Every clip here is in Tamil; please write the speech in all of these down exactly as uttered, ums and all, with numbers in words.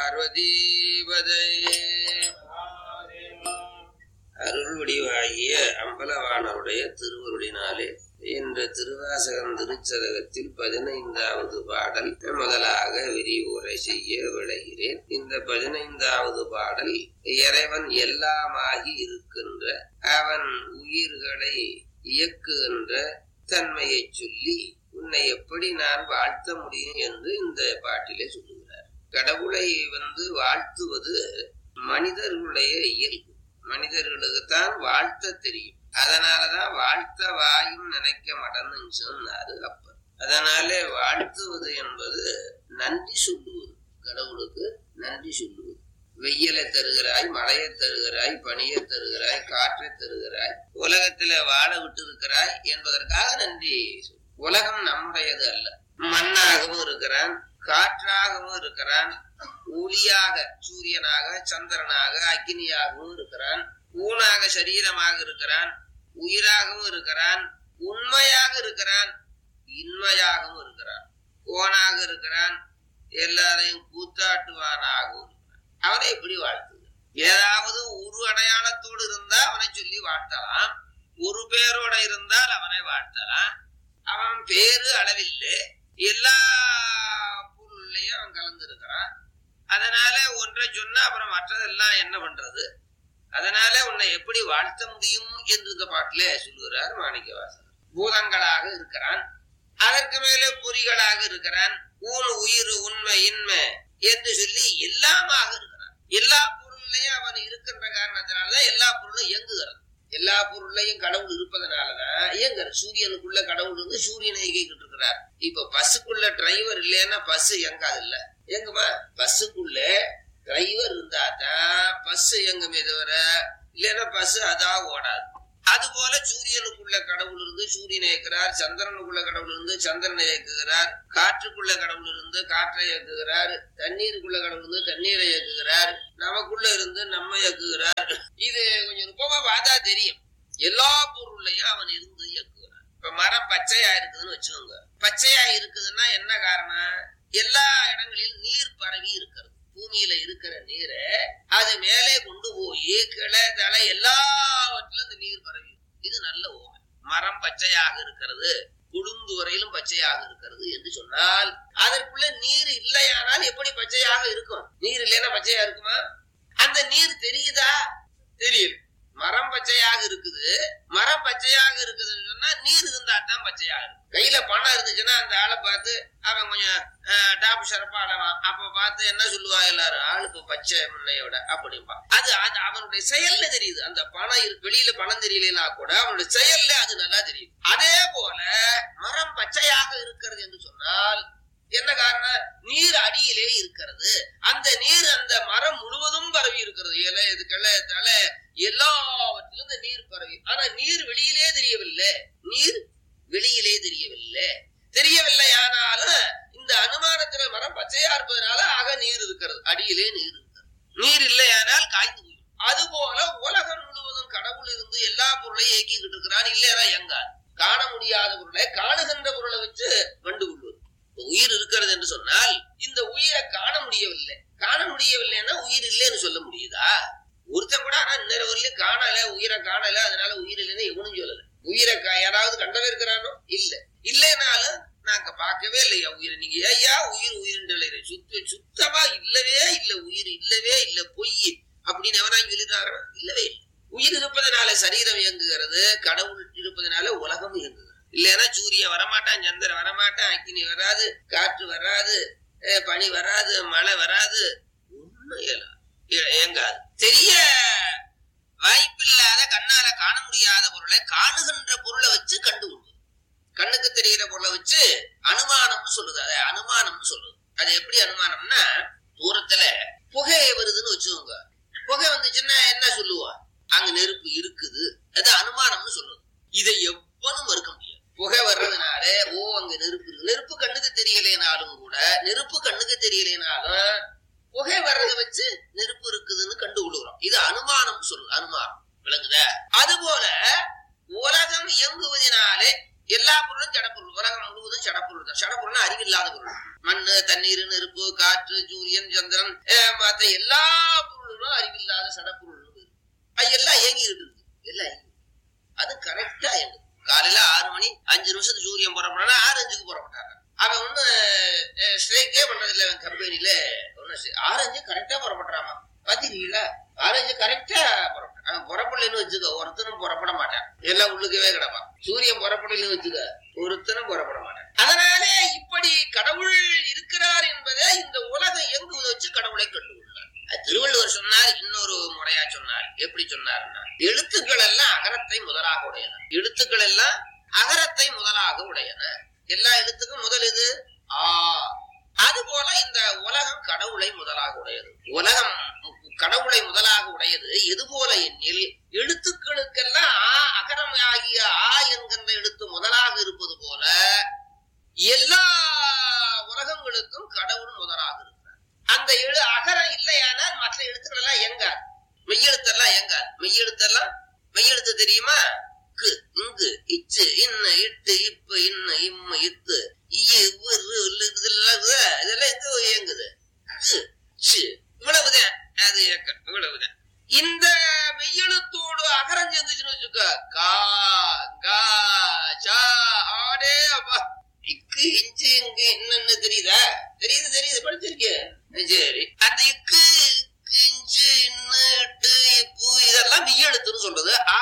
பார்வதீபதை அருள் வடிவாகிய அம்பலவாணருடைய திருவருளினாலே என்ற திருவாசகம் திருச்சதகத்தில் பதினைந்தாவது பாடல் முதலாக விரிவுரை செய்ய விளைகிறேன். இந்த பதினைந்தாவது பாடல் இறைவன் எல்லாமாகி இருக்கின்ற அவன் உயிர்களை இயக்குகின்ற தன்மையை சொல்லி உன்னை எப்படி நான் வாழ்த்த முடியும் என்று இந்த பாட்டிலே சொல்லுகிறார். கடவுளை வந்து வாழ்த்துவது மனிதர்களுடைய இயல்பு. மனிதர்களுக்குத்தான் வாழ்த்த தெரியும். அதனாலதான் வாழ்த்த வாயும் நினைக்க மடன்னு சொன்னாரு அப்பர். அதனாலே வாழ்த்துவது என்பது நன்றி சொல்லுவது, கடவுளுக்கு நன்றி சொல்லுவது. வெயிலை தருகிறாய், மழையை தருகிறாய், பனியை தருகிறாய், காற்றை தருகிறாய், உலகத்தில வாழ விட்டு இருக்கிறாய் என்பதற்காக நன்றி. உலகம் நம்முடையது அல்ல. மண்ணாகவும் இருக்கிறான், காற்றாகவும் இருக்கிறான், ஒளியாக சூரியனாக சந்திரனாக அக்னியாகவும் இருக்கிறான், ஊனாக சரீரமாக இருக்கிறான், உயிராகவும் இருக்கிறான், உண்மையாக இருக்கிறான், இன்மையாகவும் இருக்கிறான், கோனாக இருக்கிறான், எல்லாரையும் கூத்தாட்டுவானாகவும் இருக்கிறான். அவனை எப்படி வாழ்த்துது? ஏதாவது ஒரு அடையாளத்தோடு இருந்தா அவனை சொல்லி வாழ்த்தலாம், ஒரு பேரோட இருந்தால் அவனை வாழ்த்தலாம். அவன் பேரு அளவில்லை, எல்லா பொருளையும் அவன் கலந்து இருக்கிறான். அதனால ஒன்றை சொன்னா அப்புறம் மற்றதெல்லாம் என்ன பண்றது? அதனால உன்னை எப்படி வாழ்த்த முடியும் என்று இந்த பாட்டிலே சொல்லுகிறார் மாணிக்கவாசகர். பூதங்களாக இருக்கிறான், அதற்கு மேலே பொறிகளாக இருக்கிறான், ஊன் உயிர் உண்மை இன்மை என்று சொல்லி எல்லாமாக இருக்கிறான். எல்லா பொருளையும் அவன் இருக்கின்ற காரணத்தினாலதான் எல்லா பொருளும் இயங்குகிறது. எல்லா பொருளையும் கடவுள் இருப்பதனாலதான் இயங்குற. சூரியனுக்குள்ள கடவுள் இருந்து சூரியனை இயக்கிட்டு இருக்கிறார். இப்ப பஸ்ஸுக்குள்ள டிரைவர் இல்லைன்னா பஸ் இயங்காது இல்ல, எங்குமா? பஸ்ஸுக்குள்ள டிரைவர் இருந்தாதான் பஸ் இயங்குமே தவிர இல்லைன்னா பஸ் அதான் ஓடாது. அது போல சூரியனுக்குள்ள கடவுள் இருந்து சூரியனை இயக்குகிறார், சந்திரனுக்குள்ள கடவுள் இருந்து சந்திரனை இயக்குகிறார், காற்றுக்குள்ள கடவுள் இருந்து காற்றை இயக்குகிறார், தண்ணீருக்குள்ள கடவுள் இருந்து தண்ணீரை இயக்குகிறார், நமக்குள்ள இருந்து நம்ம இயக்குகிறார். இது கொஞ்சம் நுட்பமா பார்த்தா தெரியும். எல்லா பொருளையும் அவன் இருந்து இயக்குகிறான். இப்ப மரம் பச்சையா இருக்குதுன்னு வச்சுக்கோங்க. பச்சையா இருக்குதுன்னா என்ன காரணம்? எல்லா இடங்களிலும் நீர் பரவி இருக்கிறது. பூமியில இருக்கிற நீரை அது மேலே கொண்டு போய் கிளை தலை எல்லாவற்றிலும் இந்த நீர் பரவி. இது நல்ல ஓமை. மரம் பச்சையாக இருக்கிறது, கொழுந்து வரையிலும் பச்சையாக இருக்கிறது என்று சொன்னால் அதற்குள்ள நீர் இல்லையானால் எப்படி பச்சையாக இருக்கும்? நீர் இல்லைன்னா பச்சையா இருக்குமா? அந்த நீர் தெரியுதா? தெரியல. மரம் பச்சையாக இருக்குது, மரம் பச்சையாக இருக்குதுன்னு சொன்னா நீர் இருந்தா தான் பச்சையாக இருக்கு. கையில பணம் இருந்துச்சுன்னா அந்த ஆளை பார்த்து அவன் கொஞ்சம் டாப் ஷரப்பா ஆடவான். அப்ப பார்த்து என்ன சொல்லுவாங்க எல்லாரும், ஆளு இப்ப பச்சை முன்னையோட அப்படின்பா. அது அது அவனுடைய செயல்ல தெரியுது. அந்த பணம் இருக்கு, வெளியில பணம் தெரியலன்னா கூட அவனுடைய செயல்ல அது நல்லா தெரியுது. அதே போல மரம் பச்சையாக இருக்கிறது என்று சொன்னால் என்ன காரணம்? நீர் அடியிலே இருக்கிறது. அந்த நீர் அந்த மரம் முழுவதும் பரவி இருக்கிறது. இலை இது கிளை தலை எல்லாவற்றிலும் இந்த நீர் பரவி. ஆனா நீர் வெளியிலே தெரியவில்லை. நீர் வெளியிலே தெரியவில்லை. தெரியவில்லை ஆனாலும் இந்த அனுமானத்துல மரம் பச்சையா இருப்பதனால ஆக நீர் இருக்கிறது, அடியிலே நீர் இருக்கிறது. நீர் இல்லையானால் காய்ந்து போயிடும். அது போல உலகம் முழுவதும் கடவுள் இருந்து எல்லா பொருளையும் இயக்கிக்கிட்டு இருக்கிறான். இல்லையா எங்காது காண முடியாத பொருளை காணுகின்ற பொருளை வச்சு கண்டு கொள்வது. உயிர் இருக்கிறது என்று சொன்னால் இந்த உயிரை காண முடியவில்லை. காண முடியவில்லைன்னா உயிர் இல்லைன்னு சொல்ல முடியுதா? ஒருத்தன் கூட ஆனா இன்னொரு வரலையும் காணல, உயிரை காணல, அதனால உயிர் இல்லைன்னு எவனும் சொல்லல. உயிரை யாராவது கண்டவே இருக்கிறானோ? இல்ல. இல்லைனாலும் நாங்க பார்க்கவே இல்லையா உயிரை. நீங்க ஐயா உயிர் உயிர் சுத்த சுத்தமா இல்லவே இல்லை, உயிர் இல்லவே இல்லை, பொய் அப்படின்னு எவனா சொல்லிட்டாரா? இல்லவே இல்லை. உயிர் இருப்பதனால சரீரம் இயங்குகிறது, கடவுள் இருப்பதனால உலகம் இயங்குகிறது. இல்லைன்னா சூரியன் வரமாட்டான், சந்திரன் வரமாட்டான், அக்னி வராது, காற்று வராது, பனி வராது, மழை வராது, ஒண்ணும் இயங்காது. தெரிய வாய்ப்பில்லாத கண்ணால காண முடியாத பொருளை காணுகின்ற பொருளை வச்சு கண்டு கொள்வது. கண்ணுக்கு தெரிகிற பொருளை வச்சு அனுமானம்னு சொல்லுது. அதை அனுமானம்னு சொல்லுது. அது எப்படி அனுமானம்னா, தூரத்துல புகை வருதுன்னு வச்சுக்கோங்க. புகை வந்துச்சுன்னா என்ன சொல்லுவா? அங்க நெருப்பு இருக்குது. அது அனுமானம்னு சொல்லுது. இதை எவ்வளவு மறுக்க முடியாது. புகை வர்றதுனால ஓ அங்க நெருப்பு இருக்கு. நெருப்பு கண்ணுக்கு தெரியலைனாலும் கூட, நெருப்பு கண்ணுக்கு தெரியலைனாலும் புகை வர்றதை வச்சு நெருப்பு இருக்குதுன்னு கண்டு கொள்ளுகிறோம். இது அனுமானம் சொல்லு. அனுமானம் விளங்குத? அது போல உலகம் இயங்குவதனாலே எல்லா பொருளும் ஜடப்பொருள். உலகம் முழுவதும் ஜடப்பொருள் தான். ஜடப்பொருள் அறிவில்லாத பொருள். மண்ணு, தண்ணீர், நெருப்பு, காற்று, சூரியன், சந்திரன், மற்ற எல்லா பொருளும் அறிவில்லாத சடப்பொருள். அது எல்லாம் இயங்கிட்டு இருக்கு. எல்லாம் அது கரெக்டா இயங்குது. காலையில ஆறு மணி அஞ்சு நிமிஷத்துக்கு சூரியன் புறப்படா ஆறு அஞ்சுக்கு புறப்பட்டாங்க. அவன் ஒண்ணு ஸ்ட்ரைக்கே பண்றது இல்ல. கம்பெனில ஒண்ணு ஆறு அஞ்சு கரெக்டா புறப்பட்டுறாமா. பாத்தீங்களா? ஆறு அஞ்சு கரெக்டா புறப்பட்டான். அவன் புறப்படலன்னு வச்சுக்க ஒருத்தனும் புறப்பட மாட்டான். எல்லாம் உள்ளுக்கவே கிடப்பான். சூரியன் புறப்படலன்னு வச்சுக்க ஒருத்தனும் புறப்பட மாட்டான். அதனாலே இப்படி கடவுள் இருக்கிறார் என்பதை இந்த உலகம் இயங்குவதை வச்சு கடவுளை கண்டுகொள்ளார். திருவள்ளுவர் சொன்னார். இன்னொரு முறையா சொன்னார். எப்படி சொன்னார்னா, எழுத்துக்கள் எல்லாம் அகரத்தை முதலாக உடையன. எழுத்துக்கள் எல்லாம் அகரத்தை முதலாக உடையன. எல்லா எழுத்துக்கும் முதல் இது ஆ. அது போல இந்த உலகம் கடவுளை முதலாக உடையது. உலகம் கடவுளை முதலாக உடையது எது போல எண்ணில் எழுத்துக்களுக்கெல்லாம் ஆ அகரம் ஆகிய ஆ என்கின்ற எழுத்து முதலாக இருப்பது போல எல்லா உலகங்களுக்கும் கடவுள் முதலாக இருக்கிறார். அந்த எழு அகரம் இல்லையானால் மற்ற எழுத்துக்கள் எல்லாம் இயங்காது. மெய்யெழுத்தெல்லாம் இயங்காது. மெய்யெழுத்தெல்லாம் மெய்யெழுத்து தெரியுமா? கு, இங்கு, இச்சு, இன்னு, இட்டு, இப்பு, இன்னு, இம்மு, இத்து, இதெல்லாம் எங்க இயங்குது? இவ்வளவுதான். அது இயக்கம் இவ்வளவுதான். இந்த மெய்யெழுத்தோடு அகரம் சேர்ந்துச்சுன்னு வச்சுக்க, கா, கா, சா, ஆடே அப்பா, இக்கு, இஞ்சு, இங்கு, இன்னன்னு தெரியுதா? தெரியுது தெரியுது படிச்சிருக்கேன். சரி, அந்த இக்கு, இஞ்சு, இன்னு, இட்டு, இப்பு இதெல்லாம் மெய்யெழுத்துன்னு சொல்றது. ஆ,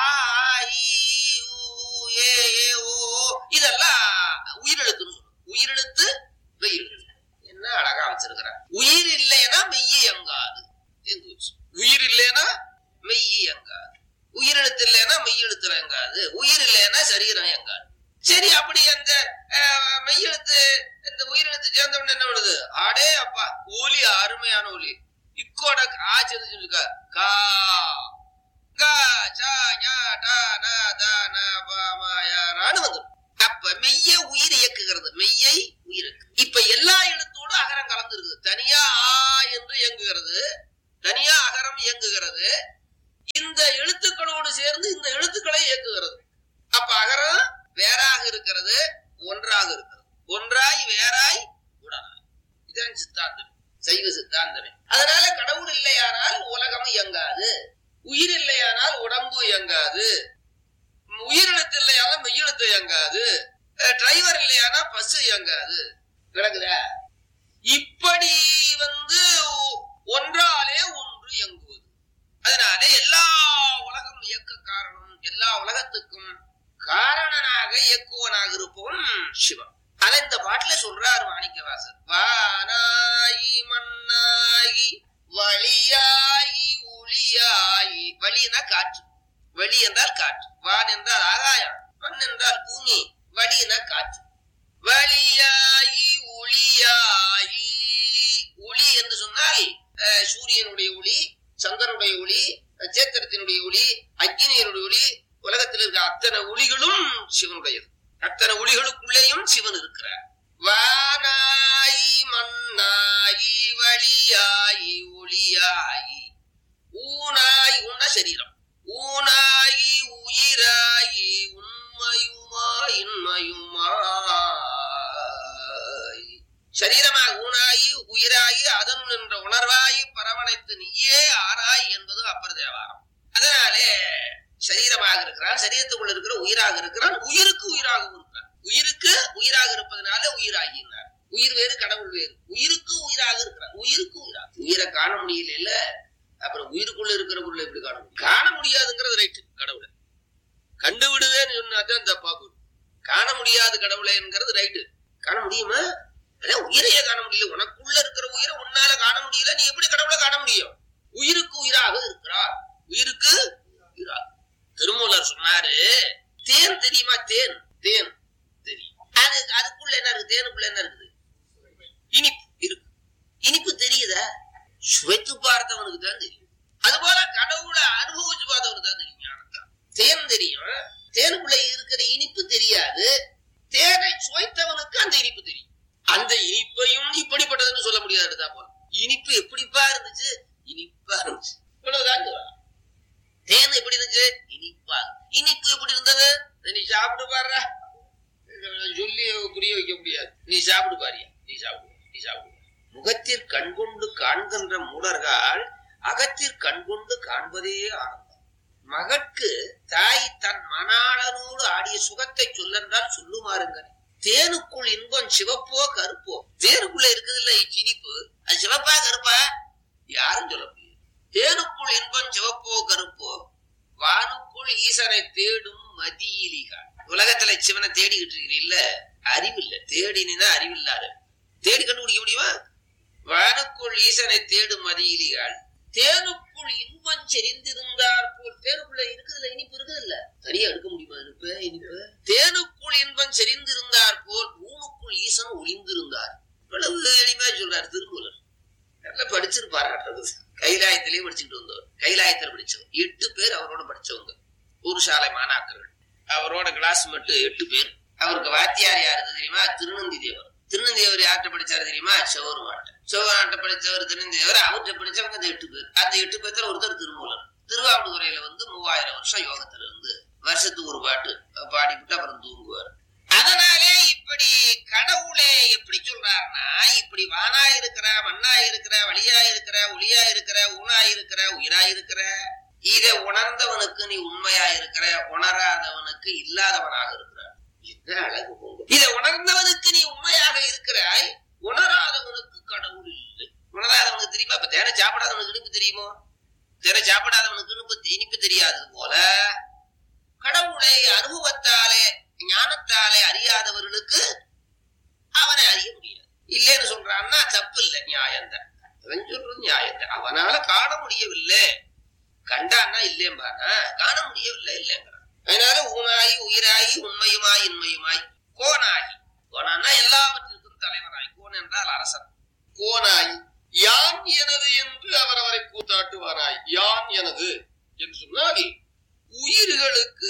இதெல்லாம் உயிரெழுத்துன்னு சொல்றது. உயிரெழுத்து மெய்யெழுத்து. என்ன அழகா வச்சிருக்கிறார். உயிர் இல்லைன்னா மெய்யை எங்காது. உயிர் இல்லைன்னா மெய்யை எங்காது. உயிரெழுத்து இல்லைன்னா மெய்யெழுத்துல எங்காது. உயிர் இல்லைன்னா சரீரம் எங்காது. சரி, அப்படி அந்த மெய்யெழுத்து இந்த உயிரெழுத்து சேர்ந்தவன என்ன பண்ணுது? ஆடே அப்பா, ஒலி அருமையான ஒலி. இக்கோட கா சேர்ந்து கா அப்ப மெய்ய உயிர் இயக்குகிறது. மெய்யை உயிர். இப்ப எல்லா எழுத்தோடு அகரம் கலந்து இருக்குது. தனியா ஆ என்று இயங்குகிறது, தனியா அகரம் இயங்குகிறது. இந்த எழுத்துக்களோடு சேர்ந்து இந்த எழுத்துக்களை இயக்குகிறது. அப்ப அகரம் வேறாக இருக்கிறது, ஒன்றாக இருக்கிறது. ஒன்றாய் வேறாய் உடனாய். இதான் சித்தாந்தம், சைவ சித்தாந்தமே. அதனால கடவுள் இல்லையானால் உலகம் இயங்காது. உயிர் இல்லையானால் உடம்பு இயங்காது. உயிரெழுத்து இல்லையானால் மெய்யெழுத்து இயங்காது. டிரைவர் இல்லையானா பஸ் இயங்காது. விளங்குதா? இப்படி வந்து ஒன்றாலே ஒன்று இயங்குவது. அதனால எல்லா உலகம் இயக்க காரணம், எல்லா உலகத்துக்கும் காரணனாக இயக்குவனாக இருப்பவன் சிவன். அத இந்த பாட்டுல சொல்றாரு மாணிக்கவாசர். வானாயி மண்ணாயி வழியாயி ஒளியாயி. வழினா காற்று. வெளி என்றால் காற்று. வான் என்றால் ஆகாயம். மண் என்றால் பூமி. வழினா காற்று. வழியாயி ஒளியாயி. ஒளி என்று சொன்னால் சூரியனுடைய ஒளி, சந்திரனுடைய ஒளி, நட்சத்திரத்தினுடைய ஒளி, அக்னியினுடைய ஒளி. உலகத்தில் இருக்க அத்தனை ஒளிகளும் சிவனுடையது. அத்தனை ஒளிகளுக்குள்ளேயும் சிவன் இருக்கிறார். வானாயி மண்ணாயி வழியாயி ஒளியாயி. ஊனாய் உன்ன சரீரம். ஊனாயி உயிராயி உண்மையுமா இன்மையுமாய். சரீரமாக ஊனாயி உயிராயி அதன் என்ற உணர்வாயி பரவனைத்து நீயே ஆராய் என்பது அப்பர் தேவாரம். அதனாலே சரீரமாக இருக்கிறான், சரீரத்துக்குள்ள இருக்கிற உயிராக இருக்கிறான், உயிருக்கு உயிராக இருக்கிறான். உயிருக்கு உயிராக இருப்பதனால உயிராகினார். உயிர் வேறு கடவுள் வேறு. உயிருக்கு உயிராக இருக்கிறான், உயிருக்கு உயிராக. உயிரை காண முடியல இல்ல, அப்புறம் உயிருக்குள்ள இருக்கிற பொருளை எப்படி காண முடியும்? காண முடியாதுங்கிறது ரைட்டு. கடவுளை கண்டுவிடுவேன்னு சொன்னாதான் தப்பா போடும். காண முடியாது கடவுளை என்கிறது ரைட்டு. காண முடியுமா? அதான் உயிரையே காண முடியல. உனக்குள்ள இருக்கிற உயிரை உன்னால காண முடியல, நீ எப்படி கடவுளை காண முடியும்? உயிருக்கு உயிராக இருக்கிறார். உயிருக்கு உயிராக. திருமூலர் சொன்னாரு, தேன் தெரியுமா? தேன் தேன் தெரியும். அது அதுக்குள்ள என்ன இருக்கு? தேனுக்குள்ள என்ன இருக்குது? இனிப்பு இருக்கு. இனிப்பு தெரியுதா? சுவைத்து பார்த்தவனுக்கு தான் தெரியும். அது போல கடவுளை அனுபவிச்சு பார்த்தவனுக்கு தான் தெரியும். ஞானத்தான் தேன் தெரியும். தேனுக்குள்ள இருக்கிற இனிப்பு தெரியாது. தேனை சுவைத்தவனுக்கு அந்த இனிப்பு தெரியும். அந்த இனிப்பையும் இப்படிப்பட்டதுன்னு சொல்ல முடியாது. போல இனிப்பு எப்படிப்பா இருந்துச்சு? இனிப்பா இருந்துச்சு. இவ்வளவுதான். தேன் எப்படி இருந்துச்சு? இனிப்பா. இனிப்பு எப்படி இருந்தது? நீ சாப்பிட்டு பாரு. முகத்திற் கண்கொண்டு காண்கின்ற மூடர்கள் அகத்திற் கண்கொண்டு காண்பதே ஆனந்தம். மகற்கு தாய் தன் மணாளனோடு ஆடிய சுகத்தை சொல்லென்றால் சொல்லுமாறுங்க. தேனுக்குள் இன்பம் சிவப்போ கருப்போ, தேனுக்குள்ள இருக்குது இல்ல இனிப்பு, அது சிவப்பா கருப்பா யாரும் சொல்ல முடியும். தேனுக்குள் இன்பம் சிவப்போ கருப்போ, வானுக்குள் ஈசனை தேடும் மதியிலிகள். உலகத்துல சிவனை தேடிக்கிட்டு இருக்கிறீல்ல, அறிவில்லை. தேடினா அறிவில்லாத தேடி கண்டுபிடிக்க முடியுமா? வானுக்குள் ஈசனை தேடும் மதியிலிகள், தேனுக்குள் இன்பம் செறிந்திருந்தார் போல். தேனுக்குள்ள இருக்குதுல்ல இனிப்பு இருக்குதுல்ல, சரியா எடுக்க முடியுமா இனிப்பு? இனிப்பு தேனுக்குள் இன்பம் செறிந்திருந்தார் போல் ஊனுக்குள் ஈசன் ஒளிந்திருந்தார். இவ்வளவு எளிமையா சொல்றாரு திருமூலர். நல்லா படிச்சிருப்பாரு. கைலாயத்திலேயே படிச்சுட்டு வந்தவர். கைலாயத்தில் படிச்சவர் எட்டு பேர் அவரோட படிச்சவங்க. ஒரு சாலை மாணாக்கர்கள். அவரோட கிளாஸ் மட்டும் எட்டு பேர். அவருக்கு வாத்தியார் யாருக்கு தெரியுமா? திருநந்தி தேவர். திருநந்தி தேவர் யார்கிட்ட படிச்சாரு தெரியுமா? செவருமாட்ட. செவருமாட்ட படிச்சவர் திருநந்தி தேவர். அவர்கிட்ட படிச்சவங்க அந்த எட்டு பேர். அந்த எட்டு பேர்த்துல ஒருத்தர் திருமூலர். திருவாவடுதுறையில வந்து மூவாயிரம் வருஷம் யோகத்துல இருந்து வருஷத்துக்கு ஒரு பாட்டு பாடிவிட்டு அப்புறம் தூங்குவார். அதனாலே இப்படி கடவுளே எப்படி சொல்றாருன்னா, இப்படி வானா இருக்கிற, மண்ணா இருக்கிற, வழியா இருக்கிற, ஒளியா இருக்கிற, ஊனா இருக்கிற, உயிரா இருக்கிற, இதை உணர்ந்தவனுக்கு நீ உண்மையா இருக்கிற, உணராதவனுக்கு இல்லாதவனாக இருக்கிறார். என்ன அழகு போங்க. இதை உணர்ந்தவனுக்கு நீ உண்மையாக இருக்கிறாய், உணராதவனுக்கு கடவுள் இல்லை. உணராதவனுக்கு தெரியுமா? இப்ப தேனை சாப்பிடாதவனுக்கு இனிப்பு தெரியுமோ? தேனை சாப்பிடாதவனுக்கு இனிப்பு இனிப்பு தெரியாதது போல கடவுளை அனுபவத்தாலே ஞானத்தாலே அறியாதவர்களுக்கு அவனை அறிய முடியாது. இல்லைன்னு சொல்றான்னா தப்பு இல்லை, நியாயம்தான். அவன் சொல்றது நியாயம்தான். அவனால காண முடியவில்லை, கண்டான்னா இல்லையம்பானா, காண முடியவில்லை இல்லைங்கிறான். அதனால ஊனாயி உயிராயி உண்மையுமாய் இன்மையுமாய் கோனாகி. கோனான்னா எல்லாவற்றிற்கும் தலைவராய். கோன் என்றால் அரசன். கோனாயி யான் எனது என்று அவரவரை கூத்தாட்டுவாராய். யான் எனது என்று சொன்னால் உயிர்களுக்கு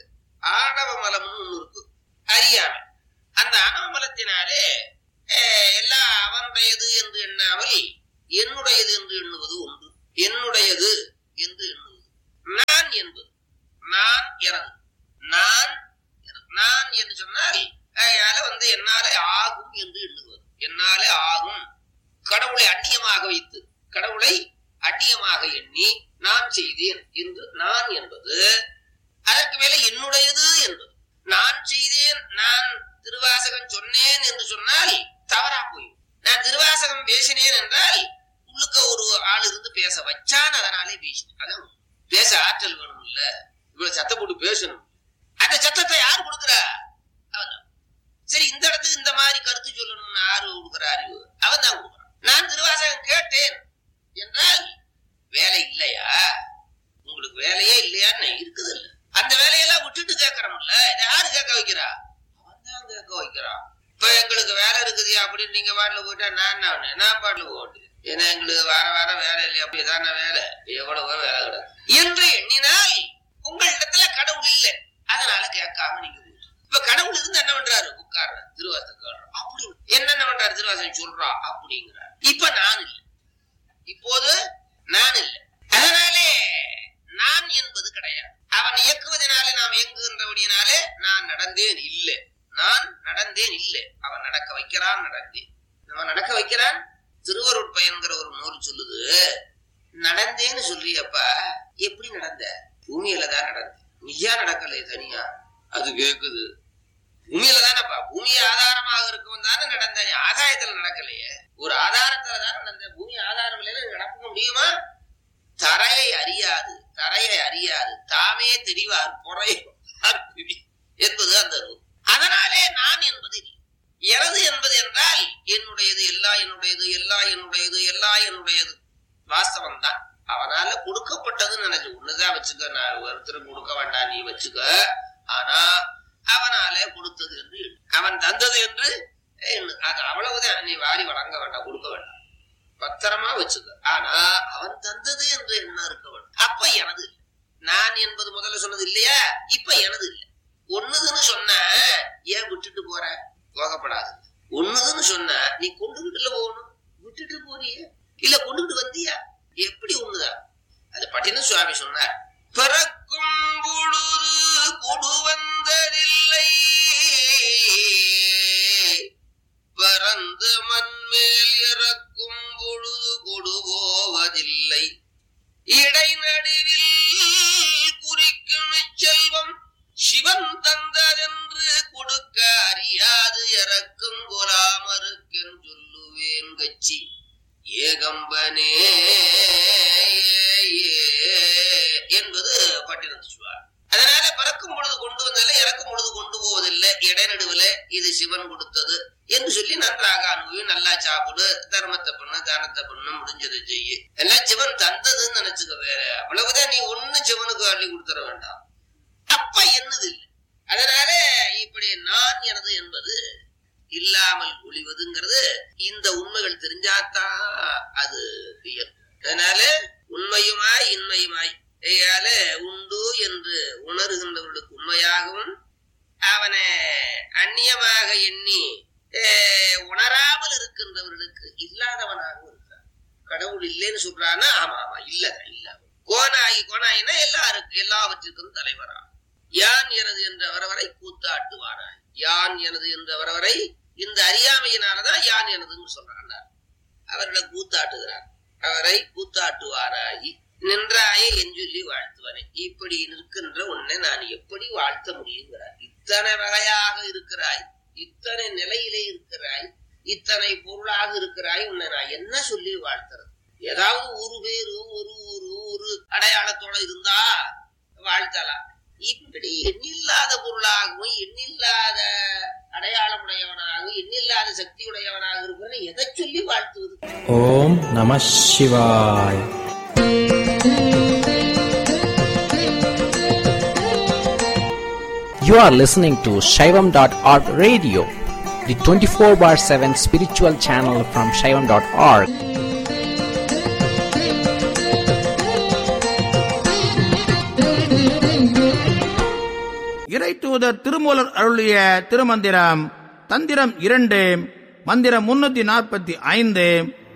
ஆணவ மலம்னு ஒண்ணு இருக்கு, அறியாமை. அந்த ஆணவ மலத்தினாலே எல்லாம் அவனுடையது என்று எண்ணாமல் என்னுடையது என்று எண்ணுவது உண்டு. என்னுடையது என்று எண்ணுவது. நான் என்பது நான் எனது. நான் நான் என்று சொன்னால் அதனால வந்து என்னாலே ஆகும் என்று எண்ணுவது. என்னாலே ஆகும். கடவுளை அந்நியமாக வைத்து, கடவுளை அந்நியமாக எண்ணி நான் செய்தேன் என்று நான் என்பது. அதற்கு மேல என்னுடையது என்பது. நான் செய்தேன், நான் திருவாசகம் சொன்னேன் என்று சொன்னால் தவறா போயும். நான் திருவாசகம் பேசினேன் என்றால் உள்ளுக்க ஒரு ஆள் இருந்து பேச வச்சான், அதனாலே பேசினேன். அதான் பேச ஆற்றல் வேணும் இல்ல, இவ்வளவு சத்தம் போட்டு பேசணும். அந்த சத்தத்தை யார் கொடுக்குறா? அவன் தான். சரி, இந்த இடத்துக்கு இந்த மாதிரி கருத்து சொல்லணும்னு யாரு கொடுக்குற அறிவு? அவன் தான் கொடுக்குறான். நான் திருவாசகம் கேட்டேன் என்றால் வேலை இல்லையா? உங்களுக்கு வேலையே இல்லையான்னு இருக்குது இல்ல. அந்த வேலையெல்லாம் விட்டுட்டு கேட்கறோம்ல, இதை யாரு கேட்க வைக்கிறா? அவன் தான் கேட்க வைக்கிறான். இப்ப எங்களுக்கு வேலை இருக்குது அப்படின்னு நீங்க பாட்டுல போயிட்டா நான் நான் நான் பாட்டுல போட்டு, ஏன்னா எங்களுக்கு வார வாரம் வேலை இல்லையா? அப்படியேதான வேலை, எவ்வளவு வேலை கிடையாது என்று எண்ணினால் உங்களிடத்துல கடவுள் இல்லை, அதனால கேட்காம நீங்க போயிட்டு. இப்ப கடவுள் இருந்து என்ன பண்றாரு? உட்கார்ற திருவாசகம் அப்படி என்னென்ன பண்றாரு? திருவாசகம் சொல்றா அப்படிங்கிறார். இப்ப நான் இல்லை, இப்போது நான் இல்லை. அதனாலே நான் என்பது கிடையாது. அவன் இயக்குவதனாலே நாம் இயங்குகின்றபடியினாலே நான் நடந்தேன் இல்லை. நான் நடந்தேன் இல்லை, அவன் நடக்க வைக்கிறான். நடந்தேன், அவன் நடக்க வைக்கிறான். திருவருட்பயன்கிற ஒரு நூல் சொல்லுது, நடந்தேன்னு சொல்றியப்பா, எப்படி நடந்த? பூமியில தான் நடந்த, நீயா நடக்கலை தனியா. அது கேக்குது, பூமியில தானப்பா, பூமியை ஆதாரமாக இருக்கவன் தானே நடந்த, ஆதாயத்துல நடக்கலையே. ஒரு ஆதாரத்துல தானே நடந்த, பூமி ஆதாரம் இல்லைன்னு நடக்க முடியுமா? தரையை அறியாது, தரையை அறியாது தாமே தெரிவார் பொறை என்பது அந்த நூல். அதனாலே நான் என்பது எனது என்பது என்றால் என்னுடையது, எல்லா என்னுடையது, எல்லா என்னுடையது, எல்லா என்னுடையது வாஸ்தவம் தான். அவனால கொடுக்கப்பட்டதுன்னு நினைச்சு ஒண்ணுதான் வச்சுக்க. நான் ஒருத்தருக்கு கொடுக்க வேண்டாம், நீ வச்சுக்க. ஆனா அவனாலே கொடுத்தது என்று, அவன் தந்தது என்று அது அவ்வளவுதான். நீ வாரி வழங்க வேண்டாம், கொடுக்க வேண்டாம், பத்திரமா வச்சுக்க. ஆனா அவன் தந்தது என்று என்ன இருக்க வேண்டும். அப்ப எனது இல்லை. நான் என்பது முதல்ல சொன்னது இல்லையா? இப்ப எனது இல்லை. ஒண்ணுதுன்னு சொன்ன ஏன் விட்டுட்டு போற? போகப்படாது. ஒண்ணுதுன்னு சொன்ன நீ கொண்டுகிட்டுல போகணும், விட்டுட்டு போறிய இல்ல கொண்டுகிட்டு வந்தியா? எப்படி ஒண்ணுதான்? அது பட்டின சுவாமி சொன்னார், பிறக்கும் பொழுது கொடு வந்ததில்லை, பரந்த மண்மேல் இறக்கும் இடைநடுவில் குறிக்கும் செல்வம் சிவன் தந்ததென்று கொடுக்க அறியாது இறக்கும் கொலாமருக்கென் சொல்லுவேன் கட்சி ஏகம்பனே என்பது பட்டினத்து சொல்வார். அதனால பறக்கும் பொழுது கொண்டு வந்ததில்லை, இறக்கும் பொழுது கொண்டு போவதில்லை, இடைநடுவுல இது சிவன் கொடுத்தது என்று சொல்லி நன்றாக அனுபவி, நல்லா சாப்பிடு, தர்மத்தை பண்ணு, தானத்தை பண்ணு, முடிஞ்சதை செய்யு, எல்லாம் சிவன் தந்ததுன்னு நினைச்சுக்க. வேற அவ்வளவுதான், நீ ஒண்ணு சிவனுக்கு அள்ளி கொடுத்துட வேண்டாம். அப்ப என்னது இல்லை. அதனால இப்படி நான் எனது என்பது இல்லாமல் ஒளிவதுங்கிறது இந்த உண்மைகள் தெரிஞ்சாத்தான் அது இயற்கை. அதனால உண்மையுமாய் இன்மையுமாய் உண்டு என்று உணர்கின்றவர்களுக்கு உண்மையாகவும், அவனை அந்நியமாக எண்ணி உணராமல் இருக்கின்றவர்களுக்கு இல்லாதவனாகவும் இருக்கிறான். கடவுள் இல்லைன்னு சொல்றான்னா ஆமா ஆமா இல்ல இல்ல. கோனாகி கோனாயினா எல்லாருக்கும் எல்லாவற்றிற்கும் தலைவரா. யான் எனது என்ற வரவரை கூத்தாட்டுவானாய். யான் எனது என்ற வரவரை இந்த அறியாமையினாலதான் யான் எனதுன்னு சொல்றான். அவர்களை கூத்தாட்டுகிறார். அவரை கூத்தாட்டுவாராகி நின்றாயே என் சொல்லி வாழ்த்துவானே. இப்படி நிற்கின்ற உன்னை நான் எப்படி வாழ்த்த முடியுங்கிறார். இத்தனை வகையாக இருக்கிறாய், இத்தனை நிலையிலே இருக்கிறாய், இத்தனை பொருளாக இருக்கிறாய், உன்னை நான் என்ன சொல்லி வாழ்த்துறது? ஏதாவது ஒரு பேரு ஒரு ஒரு ஒரு அடையாளத்தோட இருந்தா வாழ்த்தலாம். இப்படி எண்ணில்லாத பொருளாகவும் எண்ணில்லாத அடையாளமுடையவனாகவும் எண்ணில்லாத சக்தியுடையவனாக இருப்பவனை எதை சொல்லி வாழ்த்துவது? ஓம் நம சிவாய். You are listening to Shaivam dot org radio, the twenty-four bar seven spiritual channel from Shaivam dot org. இறை தூதர் திருமூலர் அருளிய திருமந்திரம் தந்திரம் இரண்டு, மந்திரம் முன்னூத்தி நாற்பத்தி ஐந்து.